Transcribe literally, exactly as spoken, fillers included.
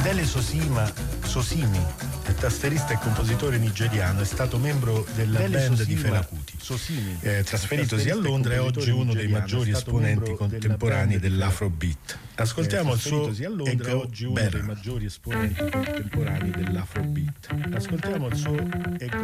Dele Sosima, Sosimi, tastierista e compositore nigeriano, è stato membro della Dele band Sosima, di Fela Kuti. Sosimi, Eh, trasferitosi a Londra, è oggi uno dei maggiori esponenti contemporanei dell'Afrobeat. Ascoltiamo il suo a Londra, è oggi uno dei maggiori esponenti contemporanei dell'Afrobeat. Ascoltiamo il suo Ego